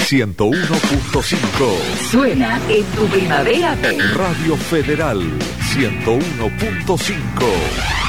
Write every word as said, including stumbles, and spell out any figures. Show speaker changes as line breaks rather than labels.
ciento uno punto cinco.
Suena en tu primavera.
Radio Federal ciento uno punto cinco.